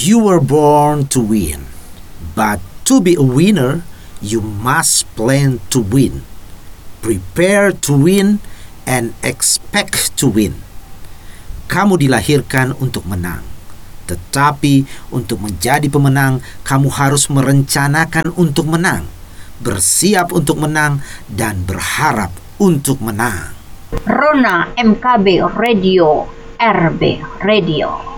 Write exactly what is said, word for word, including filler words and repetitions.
You were born to win, but to be a winner, you must plan to win. Prepare to win and expect to win. Kamu dilahirkan untuk menang, tetapi untuk menjadi pemenang, kamu harus merencanakan untuk menang, bersiap untuk menang, dan berharap untuk menang. Rona M K B Radio, R B Radio.